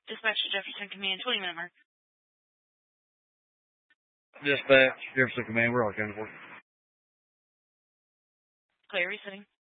Dispatch to Jefferson Command, 20-minute mark. Dispatch, Jefferson Command, we're all kind of working. Clear, resetting.